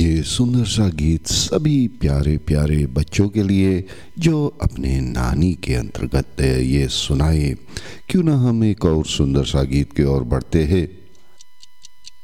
ये सुंदर सा गीत सभी प्यारे प्यारे बच्चों के लिए जो अपने नानी के अंतर्गत ये सुनाए। क्यों ना हम एक और सुंदर सा गीत की ओर बढ़ते हैं।